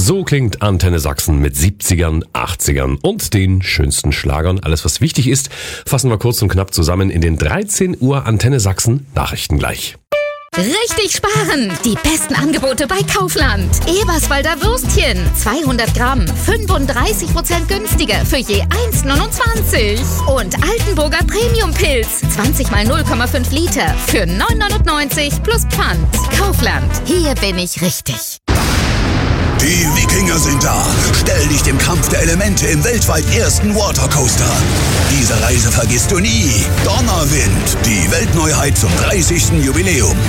So klingt Antenne Sachsen mit 70ern, 80ern und den schönsten Schlagern. Alles, was wichtig ist, fassen wir kurz und knapp zusammen in den 13 Uhr Antenne Sachsen Nachrichten gleich. Richtig sparen! Die besten Angebote bei Kaufland. Eberswalder Würstchen, 200 Gramm, 35% günstiger für je 1,29. Und Altenburger Premium-Pilz, 20 mal 0,5 Liter für 9,99 plus Pfand. Kaufland, hier bin ich richtig. Die Wikinger sind da. Stell dich dem Kampf der Elemente im weltweit ersten Watercoaster. Diese Reise vergisst du nie. Donnerwind, die Weltneuheit zum 30. Jubiläum.